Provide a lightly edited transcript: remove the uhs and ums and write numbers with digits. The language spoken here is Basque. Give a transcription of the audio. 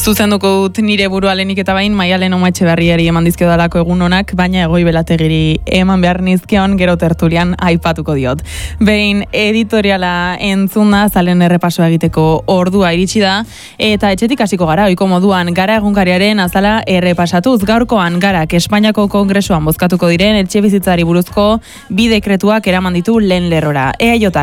Zuzenduko dut nire burua lehenik eta bain, Maialen Omaetxeberriari eman dizkiodalako egun onak, baina Egoi Belategiri eman behar nizkion gero tertulian aipatuko diot. Behin editoriala entzuna, zalen errepasoa egiteko ordua iritsi da, eta etxetik hasiko gara, ohiko moduan Gara egunkariaren azala errepasatuz. Gaurkoan Garak Espainiako Kongresuan bozkatuko diren etxebizitzari buruzko bi dekretuak eraman ditu lehen lerrora. EAJak